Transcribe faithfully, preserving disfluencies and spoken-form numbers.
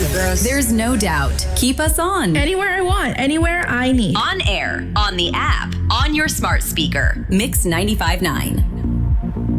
best. There's no doubt. Keep us on. Anywhere I want, anywhere I need. On air, on the app, on your smart speaker. Mix ninety-five point nine.